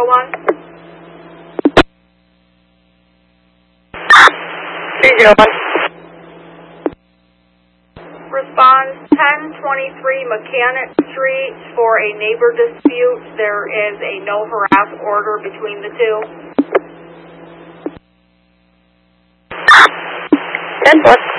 201. 301. Response 1023 Mechanic Street for a neighbor dispute. There is a no harass order between the two. 10-4.